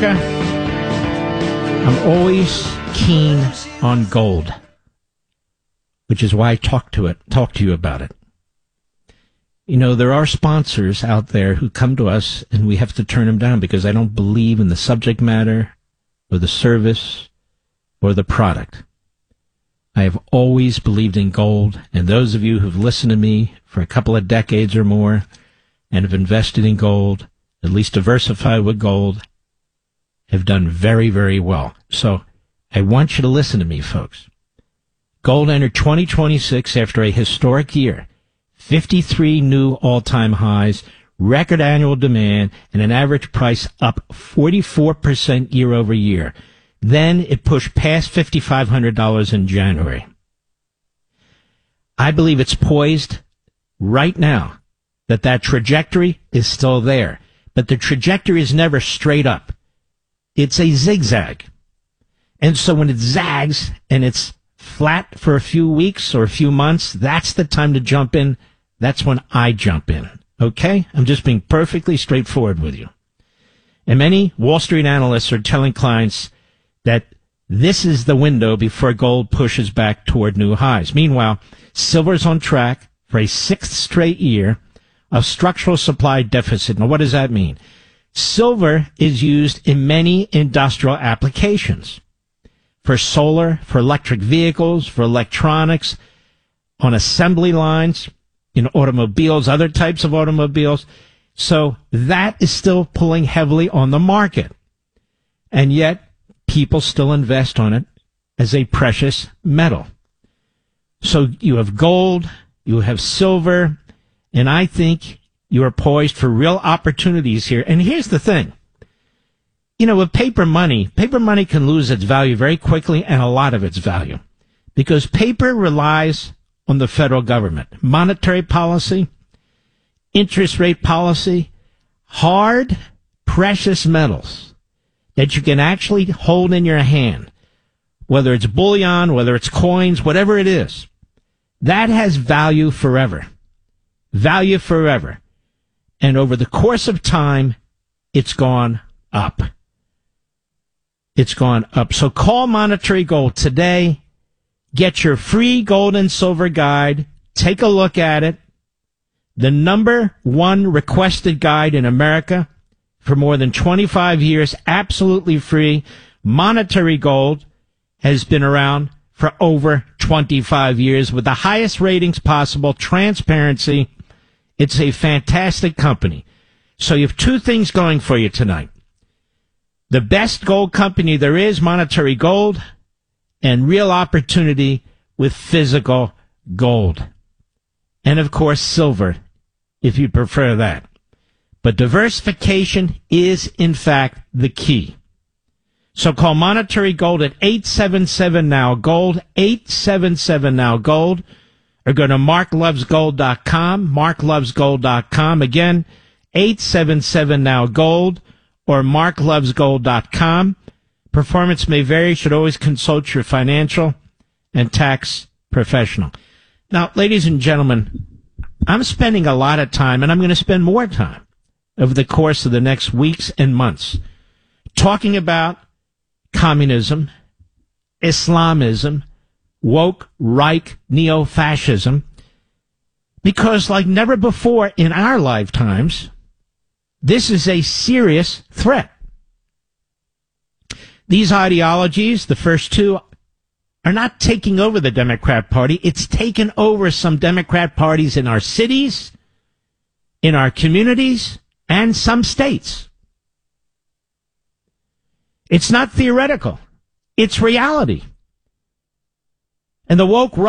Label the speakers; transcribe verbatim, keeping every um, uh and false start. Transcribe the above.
Speaker 1: I'm always keen on gold, which is why I talk to it, talk to you about it. You know, there are sponsors out there who come to us and we have to turn them down because I don't believe in the subject matter or the service or the product. I have always believed in gold, and those of you who've listened to me for a couple of decades or more and have invested in gold, at least diversified with gold, have done very, very well. So I want you to listen to me, folks. Gold entered twenty twenty-six after a historic year. fifty-three new all-time highs, record annual demand, and an average price up forty-four percent year over year. Then it pushed past five thousand five hundred dollars in January. I believe it's poised right now that that trajectory is still there. But the trajectory is never straight up. It's a zigzag. And so when it zags and it's flat for a few weeks or a few months, that's the time to jump in. That's when I jump in. Okay? I'm just being perfectly straightforward with you. And many Wall Street analysts are telling clients that this is the window before gold pushes back toward new highs. Meanwhile, silver's on track for a sixth straight year of structural supply deficit. Now, what does that mean? Silver is used in many industrial applications. For solar, for electric vehicles, for electronics, on assembly lines, in automobiles, other types of automobiles. So that is still pulling heavily on the market. And yet, people still invest on it as a precious metal. So you have gold, you have silver, and I think you are poised for real opportunities here. And here's the thing. You know, with paper money, paper money can lose its value very quickly and a lot of its value because paper relies on the federal government. Monetary policy, interest rate policy, hard, precious metals that you can actually hold in your hand, whether it's bullion, whether it's coins, whatever it is, that has value forever. Value forever. And over the course of time, it's gone up. It's gone up. So call Monetary Gold today. Get your free gold and silver guide. Take a look at it. The number one requested guide in America for more than twenty-five years, absolutely free. Monetary Gold has been around for over twenty-five years with the highest ratings possible, transparency. It's a fantastic company. So you have two things going for you tonight. The best gold company there is, Monetary Gold, and real opportunity with physical gold. And, of course, silver, if you prefer that. But diversification is, in fact, the key. So call Monetary Gold at eight seven seven now gold, eight seven seven now gold, or go to mark loves gold dot com, mark loves gold dot com. Again, eight seven seven now gold, or mark loves gold dot com. Performance may vary. Should always consult your financial and tax professional. Now, ladies and gentlemen, I'm spending a lot of time, and I'm going to spend more time over the course of the next weeks and months talking about communism, Islamism, woke, Reich, neo-fascism, because like never before in our lifetimes, this is a serious threat. These ideologies, the first two, are not taking over the Democrat Party. It's taken over some Democrat parties in our cities, in our communities, and some states. It's not theoretical. It's reality. And the woke